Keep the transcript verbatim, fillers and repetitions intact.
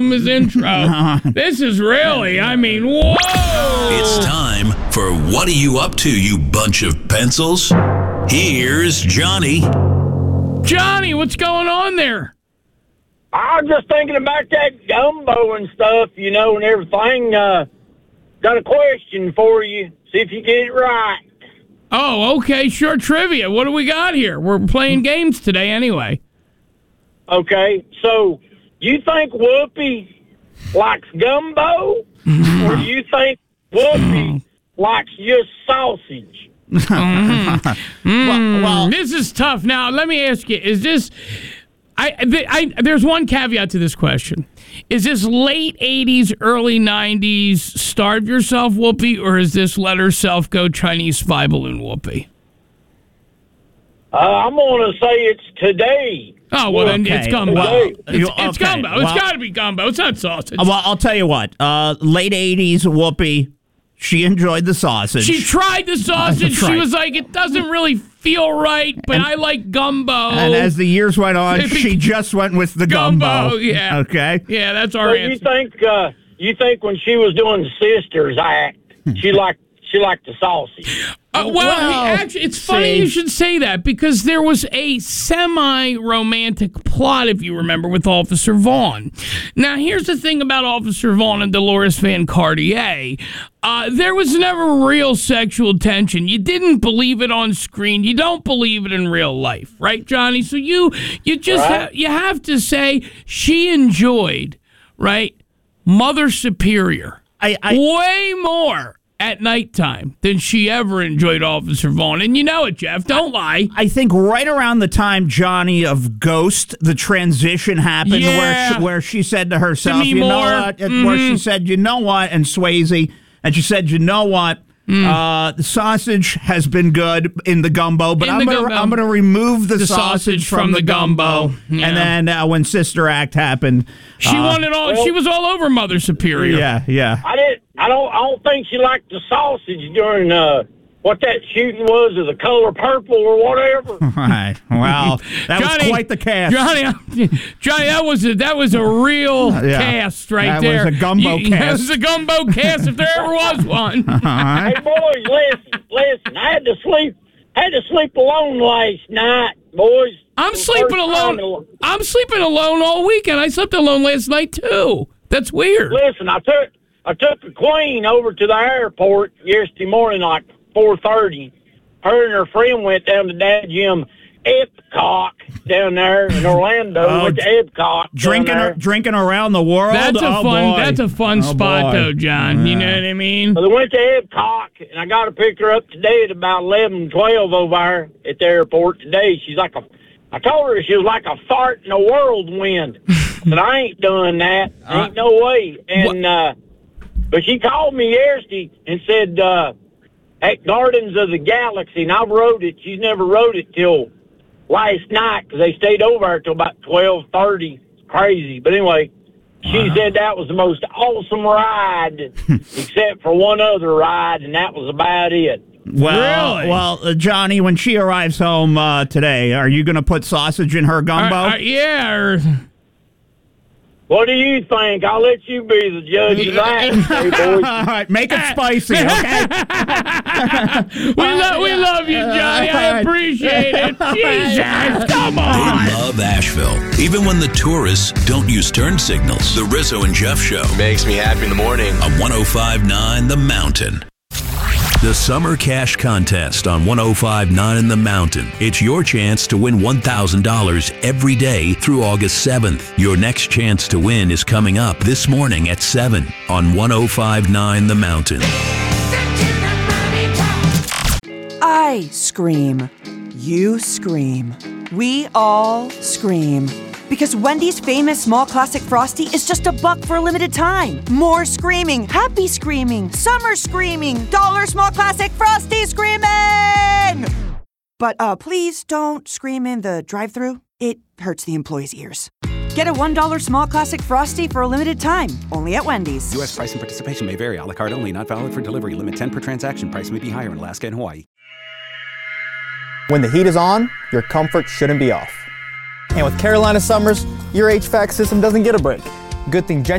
from his intro. This is really, I mean, whoa! It's time for What Are You Up To, You Bunch of Pencils? Here's Johnny. Johnny, what's going on there? I was just thinking about that gumbo and stuff, you know, and everything. Uh, got a question for you. See if you get it right. Oh, okay, sure. Trivia. What do we got here? We're playing games today anyway. Okay, so you think Whoopi likes gumbo, or do you think Whoopi likes just sausage? mm. well, well, this is tough. Now, let me ask you: Is this? I, I, there's one caveat to this question. Is this late eighties, early nineties Starve Yourself Whoopi, or is this Let Herself Go Chinese Spy Balloon Whoopi? Uh, I'm going to say it's today. Oh, well, then okay. it's gumbo. Well, it's it's okay. gumbo. Well, it's got to be gumbo. It's not sausage. Well, I'll tell you what. Uh, late eighties Whoopi, she enjoyed the sausage. She tried the sausage. That's right. She was like, it doesn't really feel right, but and, I like gumbo. And as the years went on, she just went with the gumbo. Gumbo, yeah. Okay? Yeah, that's our So answer. you think uh, you think when she was doing the Sisters Act, she liked she liked the sausage? Uh, well, Well, actually, it's funny see. you should say that because there was a semi-romantic plot, if you remember, with Officer Vaughn. Now, here's the thing about Officer Vaughn and Dolores Van Cartier. Uh, there was never real sexual tension. You didn't believe it on screen. You don't believe it in real life, right, Johnny? So you you just Right. ha- you have to say she enjoyed, right, Mother Superior I, I, way more at nighttime than she ever enjoyed Officer Vaughn. And you know it, Jeff. Don't lie. I think right around the time, Johnny, of Ghost, the transition happened where Yeah. she, where she said to herself, Demi you know Moore. what? And Where she said, you know what? And Swayze. And she said, you know what? Uh, the sausage has been good in the gumbo, but In I'm the gonna gumbo. I'm gonna remove the, The sausage, from, the gumbo. Yeah. And then uh, when Sister Act happened, She uh, wanted all. well- she was all over Mother Superior. Yeah, yeah. I didn't. I don't. I don't think she liked the sausage during uh, what that shooting was, of the color purple or whatever. All right. Well, that was Johnny, quite the cast. Johnny, Johnny, that was a, that was a real Yeah. cast right That there. was a gumbo You- That cast. was a gumbo cast if there ever was one. All right. Hey boys, listen, listen. I had to sleep. Had to sleep alone last night, boys. I'm For the sleeping first time in alone. a- I'm sleeping alone all weekend. I slept alone last night too. That's weird. Listen, I took I took the Queen over to the airport yesterday morning, like four thirty. Her and her friend went down to Dad Jim Epcot down there in Orlando. Oh, went to Epcot. Drinking, down there. drinking around the world. That's a Oh, fun. boy. That's a fun Oh, spot boy. though, John. You know what I mean? So they went to Epcot, and I got to pick her up today at about eleven, twelve over there at the airport today. She's like a, I told her she was like a fart in a whirlwind. But I ain't done that. Ain't no way. And, uh, but she called me yesterday and said, uh, at Gardens of the Galaxy, and I rode it. She's never rode it till last night because they stayed over there till about twelve thirty. Crazy. But anyway, she said that was the most awesome ride, except for one other ride, and that was about it. Well, Really? well, uh, Johnny, when she arrives home uh, today, are you going to put sausage in her gumbo? Uh, uh, yeah. Or, What do you think? I'll let you be the judge of that. Hey, boys. All right, make it spicy, okay? we love. We love you, Johnny. I appreciate it. Jesus, come on. They love Asheville. Even when the tourists don't use turn signals. The Rizzo and Jeff Show Makes me happy in the morning. on one oh five point nine The Mountain. The Summer Cash Contest on one oh five point nine The Mountain. It's your chance to win one thousand dollars every day through August seventh. Your next chance to win is coming up this morning at seven on one oh five point nine The Mountain. I scream. You scream. We all scream. Because Wendy's famous small classic Frosty is just a buck for a limited time. More screaming, happy screaming, summer screaming, dollar small classic Frosty screaming! But uh, please don't scream in the drive-thru. It hurts the employees' ears. Get a one dollar small classic Frosty for a limited time, only at Wendy's. U S price and participation may vary. A la carte only. Not valid for delivery. Limit ten per transaction. Price may be higher in Alaska and Hawaii. When the heat is on, your comfort shouldn't be off. And with Carolina summers, your H V A C system doesn't get a break. Good thing Gen-